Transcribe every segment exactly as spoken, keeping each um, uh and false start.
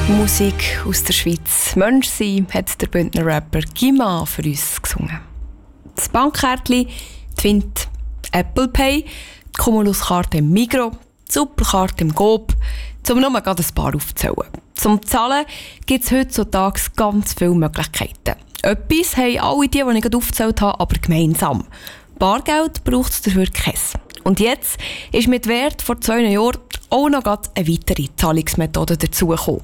Musik aus der Schweiz. «Mensch sein» hat der Bündner Rapper Gima für uns gesungen. Das Bankkärtchen, die Wind, Apple Pay, die Cumulus-Karte im Migros, die Superkarte im Coop, um nur gerade ein paar aufzuzählen. Zum Zahlen gibt es heutzutage ganz viele Möglichkeiten. Etwas haben alle die, die ich gerade aufgezählt habe, aber gemeinsam. Bargeld braucht es dafür keins. Und jetzt ist mit Wert vor zwei Jahren auch noch eine weitere Zahlungsmethode dazugekommen.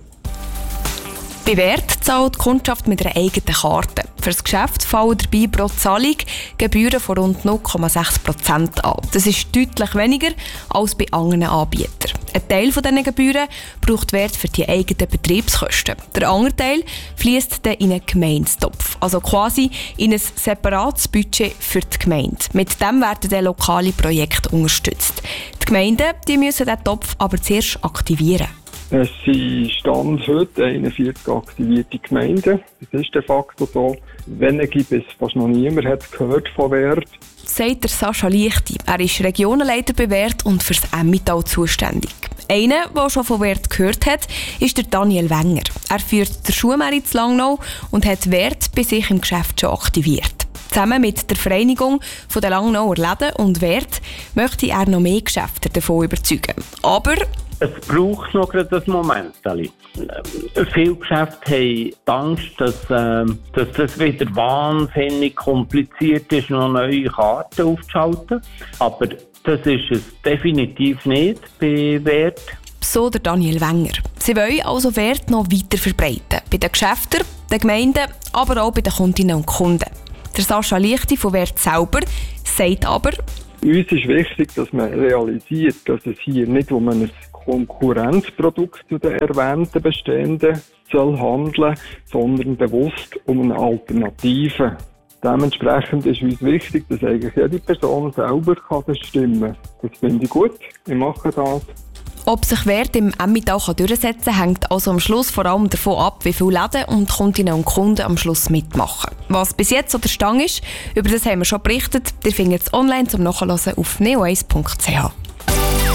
Bei Wert zahlt die Kundschaft mit einer eigenen Karte. Für das Geschäft fallen dabei pro Zahlung Gebühren von rund null Komma sechs Prozent an. Das ist deutlich weniger als bei anderen Anbietern. Ein Teil dieser Gebühren braucht Wert für die eigenen Betriebskosten. Der andere Teil fließt dann in einen Gemeindetopf, also quasi in ein separates Budget für die Gemeinde. Mit dem werden dann lokale Projekte unterstützt. Die Gemeinden die müssen diesen Topf aber zuerst aktivieren. Es sind Stand heute einundvierzig aktivierte Gemeinden. Das ist de facto so. Wenige bis fast noch niemand hat gehört von Wert. Sagt der Sascha Lichti. Er ist Regionenleiter bei Wert und für das Emmental zuständig. Einer, der schon von Wert gehört hat, ist der Daniel Wenger. Er führt den Schuhmarkt in Langnau und hat Wert bei sich im Geschäft schon aktiviert. Zusammen mit der Vereinigung der Langnauer Läden und Wert möchte er noch mehr Geschäfte davon überzeugen. Aber es braucht noch gerade ein Moment. Viele Geschäfte haben Angst, dass, äh, dass das wieder wahnsinnig kompliziert ist, noch neue Karten aufzuschalten. Aber das ist es definitiv nicht bei Wert. So der Daniel Wenger. Sie wollen also Wert noch weiter verbreiten. Bei den Geschäften, den Gemeinden, aber auch bei den Kundinnen und Kunden. Der Sascha Lichti von Wert selber sagt aber, uns ist wichtig, dass man realisiert, dass es hier nicht um ein Konkurrenzprodukt zu den erwähnten Bestehenden soll handeln, sondern bewusst um eine Alternative. Dementsprechend ist uns wichtig, dass eigentlich jede Person selber bestimmen kann. Das finde ich gut. Ich mache das. Ob sich Wert im Emmental durchsetzen kann, hängt also am Schluss vor allem davon ab, wie viele Läden und Kundinnen und Kunden am Schluss mitmachen. Was bis jetzt so der Stand ist, über das haben wir schon berichtet. Ihr findet es online zum Nachhören auf neo eins punkt c h.